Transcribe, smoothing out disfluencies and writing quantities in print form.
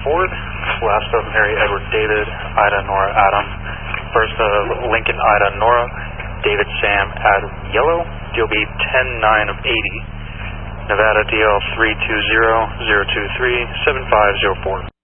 Ford. Last of Mary Edward David, Ida Nora Adam. First of Lincoln Ida Nora, David Sam Adam Yellow, DOB 10-9 of 80. Nevada DL 320-023-7504.